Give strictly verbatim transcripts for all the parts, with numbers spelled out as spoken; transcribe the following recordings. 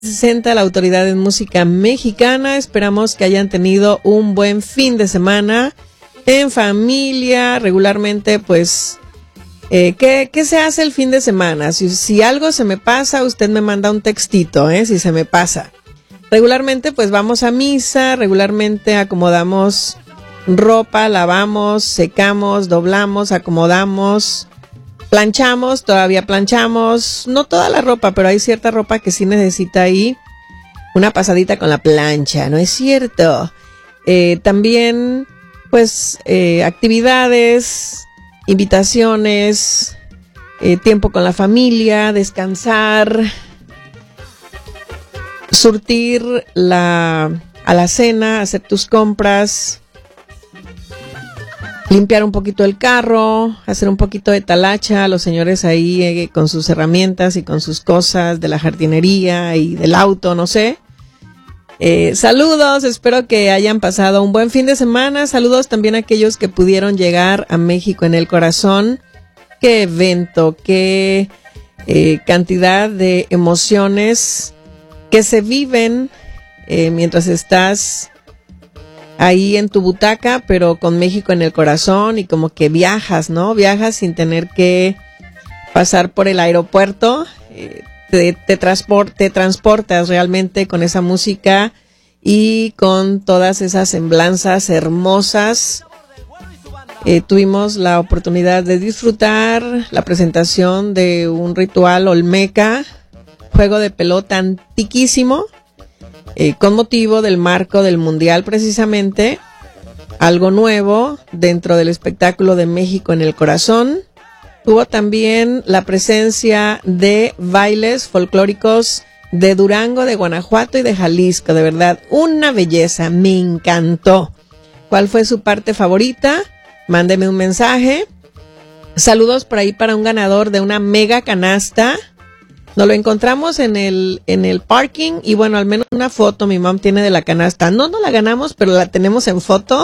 sesenta, la autoridad en música mexicana. Esperamos que hayan tenido un buen fin de semana en familia. Regularmente, pues, eh, ¿qué, ¿qué se hace el fin de semana? Si, si algo se me pasa, usted me manda un textito, ¿eh? Si se me pasa. Regularmente, pues, vamos a misa. Regularmente acomodamos ropa, lavamos, secamos, doblamos, acomodamos, planchamos, todavía planchamos, no toda la ropa, pero hay cierta ropa que sí necesita ahí una pasadita con la plancha, ¿no es cierto? Eh, también, pues, eh, actividades, invitaciones, eh, tiempo con la familia, descansar, surtir la alacena, hacer tus compras, limpiar un poquito el carro, hacer un poquito de talacha, los señores ahí eh, con sus herramientas y con sus cosas de la jardinería y del auto, no sé. Eh, saludos, espero que hayan pasado un buen fin de semana. Saludos también a aquellos que pudieron llegar a México en el corazón. Qué evento, qué eh, cantidad de emociones que se viven eh, mientras estás ahí en tu butaca, pero con México en el corazón, y como que viajas, ¿no? Viajas sin tener que pasar por el aeropuerto, eh, te, te, transport, te transportas realmente con esa música y con todas esas semblanzas hermosas. Eh, tuvimos la oportunidad de disfrutar la presentación de un ritual olmeca, juego de pelota antiquísimo, Eh, con motivo del marco del Mundial precisamente, algo nuevo dentro del espectáculo de México en el corazón. Tuvo también la presencia de bailes folclóricos de Durango, de Guanajuato y de Jalisco. De verdad, una belleza, me encantó. ¿Cuál fue su parte favorita? Mándeme un mensaje. Saludos por ahí para un ganador de una mega canasta. Nos lo encontramos en el en el parking y bueno, al menos una foto mi mom tiene de la canasta. No, no la ganamos, pero la tenemos en foto.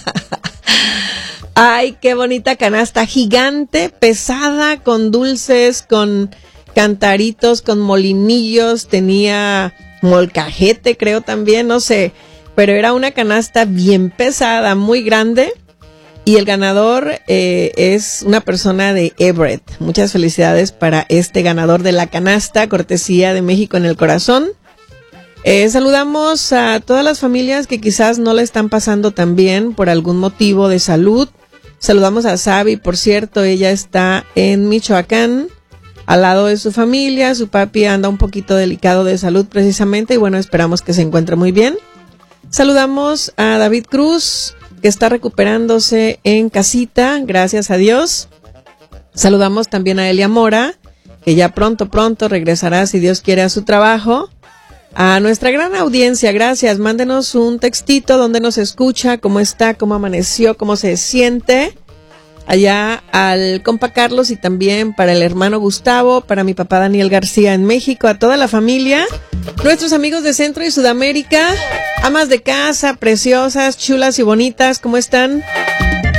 Ay, qué bonita canasta, gigante, pesada, con dulces, con cantaritos, con molinillos, tenía molcajete, creo también, no sé, pero era una canasta bien pesada, muy grande. Y el ganador eh, es una persona de Everett. Muchas felicidades para este ganador de la canasta, cortesía de México en el corazón. Eh, saludamos a todas las familias que quizás no le están pasando tan bien por algún motivo de salud. Saludamos a Sabi, por cierto, ella está en Michoacán, al lado de su familia. Su papi anda un poquito delicado de salud precisamente y bueno, esperamos que se encuentre muy bien. Saludamos a David Cruz, que está recuperándose en casita, gracias a Dios. Saludamos también a Elia Mora, que ya pronto, pronto regresará, si Dios quiere, a su trabajo. A nuestra gran audiencia, gracias. Mándenos un textito donde nos escucha, cómo está, cómo amaneció, cómo se siente. Allá al compa Carlos y también para el hermano Gustavo, para mi papá Daniel García en México, a toda la familia, nuestros amigos de Centro y Sudamérica, amas de casa, preciosas, chulas y bonitas, ¿cómo están?